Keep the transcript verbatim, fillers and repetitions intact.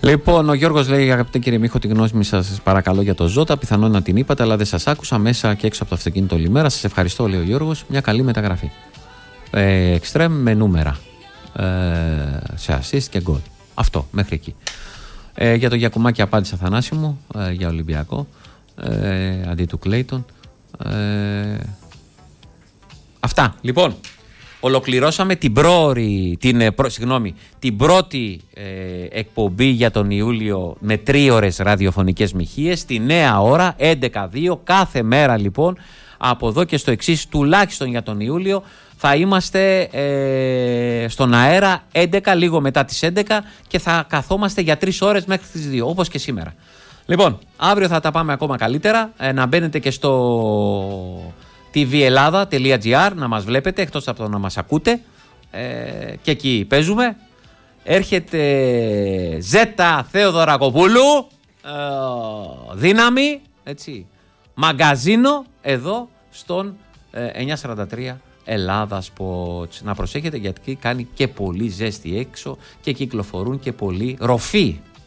Λοιπόν, ο Γιώργος λέει: αγαπητέ κύριε Μίχο, τη γνώμη σας παρακαλώ για το Ζώτα. Πιθανόν να την είπατε, αλλά δεν σας άκουσα μέσα και έξω από το αυτοκίνητο όλη μέρα. Σας ευχαριστώ, λέει ο Γιώργος. Μια καλή μεταγραφή. Εξτρέμ με νούμερα. Ε, σε assist και γκολ. Αυτό, μέχρι εκεί. Ε, για το Γιακουμάκη απάντησα, Θανάση μου, ε, για Ολυμπιακό. Ε, αντί του Κλέιτον. Ε, αυτά. Λοιπόν, ολοκληρώσαμε την, πρόωρη, την, προ, συγγνώμη, την πρώτη ε, εκπομπή για τον Ιούλιο με τρίωρες ραδιοφωνικές μοιχείες. Τη νέα ώρα, έντεκα δύο, κάθε μέρα λοιπόν, από εδώ και στο εξής, τουλάχιστον για τον Ιούλιο, θα είμαστε ε, στον αέρα έντεκα, λίγο μετά τις έντεκα και θα καθόμαστε για τρεις ώρες μέχρι τις δύο, όπως και σήμερα. Λοιπόν, αύριο θα τα πάμε ακόμα καλύτερα. Ε, να μπαίνετε και στο τι βι Ελλάδα τελεία τζι άρ να μας βλέπετε, εκτός από το να μας ακούτε. Ε, και εκεί παίζουμε. Έρχεται Ζέτα Θεοδωρακοπούλου, ε, δύναμη, έτσι, μαγκαζίνο εδώ στον ε, εννιακόσια σαράντα τρία Ελλάδα Sports. Να προσέχετε γιατί κάνει και πολύ ζέστη έξω και κυκλοφορούν και πολλοί ροφοί